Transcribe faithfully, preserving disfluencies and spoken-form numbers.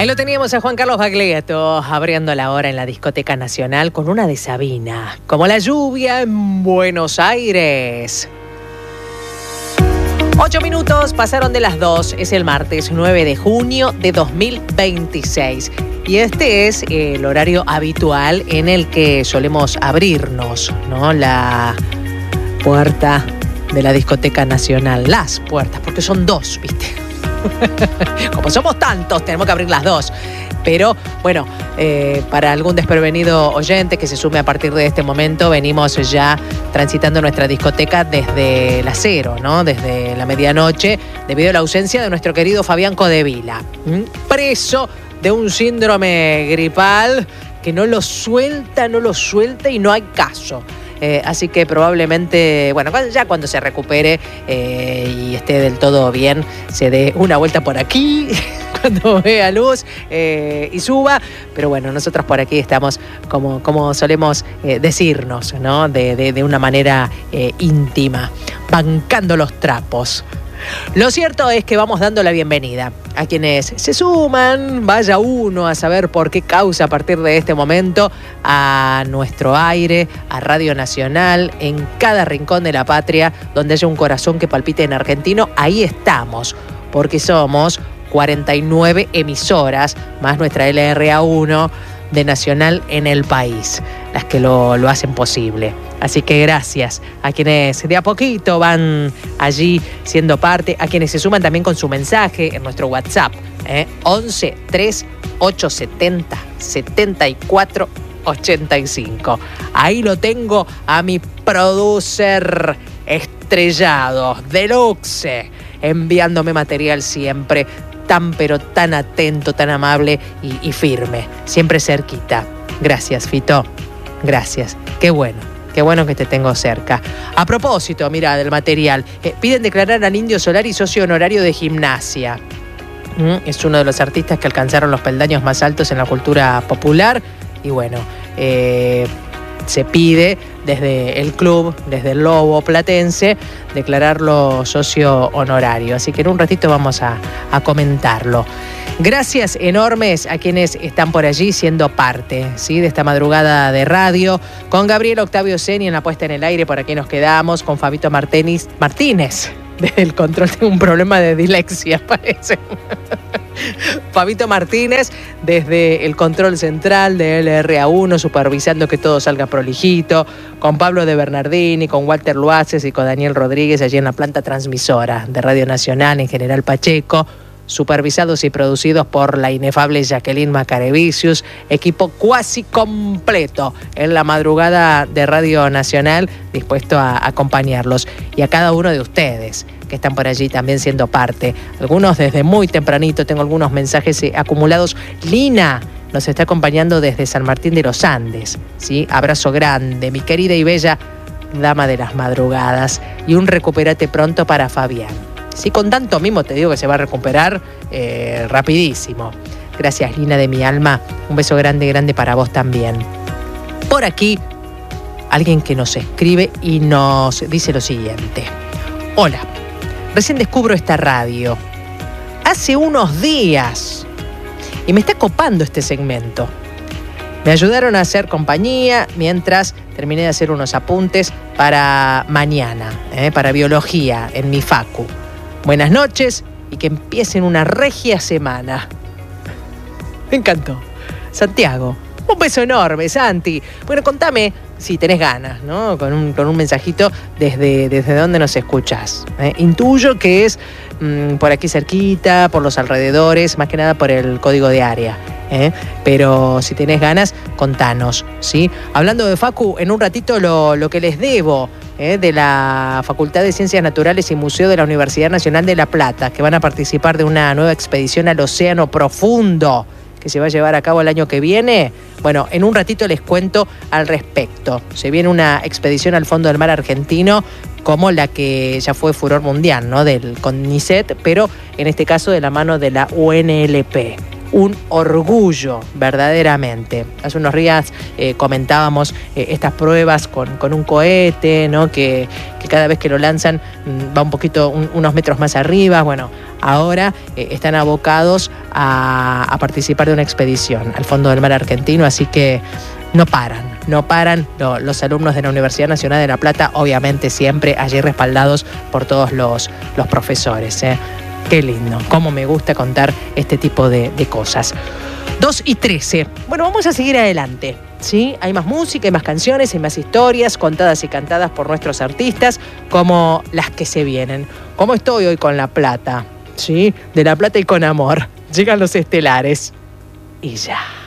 Ahí lo teníamos a Juan Carlos Baglietto abriendo la hora en la Discoteca Nacional con una de Sabina, como la lluvia en Buenos Aires. Ocho minutos pasaron de las dos, es el martes nueve de junio de dos mil veintiséis. Y este es el horario habitual en el que solemos abrirnos, ¿no? La puerta de la Discoteca Nacional. Las puertas, porque son dos, ¿viste? Como somos tantos, tenemos que abrir las dos. Pero, bueno, eh, para algún desprevenido oyente que se sume a partir de este momento, venimos ya transitando nuestra discoteca desde las cero, ¿no? Desde la medianoche, debido a la ausencia de nuestro querido Fabián Codevila, ¿m? preso de un síndrome gripal que no lo suelta, no lo suelta y no hay caso. Eh, así que probablemente, bueno, ya cuando se recupere eh, y esté del todo bien, se dé una vuelta por aquí, cuando vea luz eh, y suba. Pero bueno, nosotros por aquí estamos como, como solemos eh, decirnos, ¿no? De, de, de una manera eh, íntima, bancando los trapos. Lo cierto es que vamos dando la bienvenida a quienes se suman, vaya uno a saber por qué causa a partir de este momento, a nuestro aire, a Radio Nacional, en cada rincón de la patria, donde haya un corazón que palpite en argentino, ahí estamos, porque somos cuarenta y nueve emisoras, más nuestra L R A uno de Nacional en el país, las que lo, lo hacen posible. Así que gracias a quienes de a poquito van allí siendo parte, a quienes se suman también con su mensaje en nuestro WhatsApp, ¿eh? once tres ocho setenta setenta y cuatro ochenta y cinco. Ahí lo tengo a mi producer estrellado, deluxe, enviándome material siempre tan pero tan atento, tan amable y, y firme, siempre cerquita. Gracias, Fito, gracias, qué bueno. Qué bueno que te tengo cerca. A propósito, mira, del material. Eh, piden declarar al Indio Solari socio honorario de Gimnasia. ¿Mm? Es uno de los artistas que alcanzaron los peldaños más altos en la cultura popular. Y bueno, eh, se pide desde el club, desde el Lobo Platense, declararlo socio honorario. Así que en un ratito vamos a, a comentarlo. Gracias enormes a quienes están por allí siendo parte, ¿sí? De esta madrugada de radio. Con Gabriel Octavio Seni en la puesta en el aire, por aquí nos quedamos. Con Fabito Martínez, Martínez desde el control, tengo un problema de dislexia, parece. Fabito Martínez desde el control central de L R A uno, supervisando que todo salga prolijito. Con Pablo de Bernardini, con Walter Luaces y con Daniel Rodríguez allí en la planta transmisora de Radio Nacional en General Pacheco. Supervisados y producidos por la inefable Jacqueline Macarevicius, equipo cuasi completo en la madrugada de Radio Nacional, dispuesto a acompañarlos. Y a cada uno de ustedes que están por allí también siendo parte. Algunos desde muy tempranito, tengo algunos mensajes acumulados. Lina nos está acompañando desde San Martín de los Andes, ¿sí? Abrazo grande, mi querida y bella dama de las madrugadas. Y un recupérate pronto para Fabián. Sí, con tanto mimo te digo que se va a recuperar eh, rapidísimo. Gracias, Lina de mi alma. Un beso grande, grande para vos también. Por aquí, alguien que nos escribe y nos dice lo siguiente. Hola, recién descubro esta radio. Hace unos días. Y me está copando este segmento. Me ayudaron a hacer compañía mientras terminé de hacer unos apuntes para mañana, eh, para biología en mi facu. Buenas noches y que empiecen una regia semana. Me encantó. Santiago, un beso enorme, Santi. Bueno, contame si tenés ganas, ¿no? Con un, con un mensajito desde, desde dónde nos escuchás. ¿eh? Intuyo que es mmm, por aquí cerquita, por los alrededores, más que nada por el código de área. ¿eh? Pero si tenés ganas, contanos, ¿sí? Hablando de Facu, en un ratito lo, lo que les debo, ¿eh? de la Facultad de Ciencias Naturales y Museo de la Universidad Nacional de La Plata, que van a participar de una nueva expedición al Océano Profundo, que se va a llevar a cabo el año que viene. Bueno, en un ratito les cuento al respecto. Se viene una expedición al fondo del mar argentino, como la que ya fue furor mundial, ¿no? Del CONICET, pero en este caso de la mano de la U N L P. Un orgullo, verdaderamente. Hace unos días eh, comentábamos eh, estas pruebas con, con un cohete, ¿no? Que, que cada vez que lo lanzan va un poquito, un, unos metros más arriba. Bueno, ahora eh, están abocados a, a participar de una expedición al fondo del mar argentino, así que no paran, no paran lo, los alumnos de la Universidad Nacional de La Plata, obviamente siempre allí respaldados por todos los, los profesores. ¿eh? Qué lindo, cómo me gusta contar este tipo de, de cosas. dos y trece. Bueno, vamos a seguir adelante. ¿Sí? Hay más música, hay más canciones, hay más historias contadas y cantadas por nuestros artistas, como las que se vienen. ¿Cómo estoy hoy con La Plata? ¿Sí? De La Plata y con amor. Llegan los estelares. Y ya.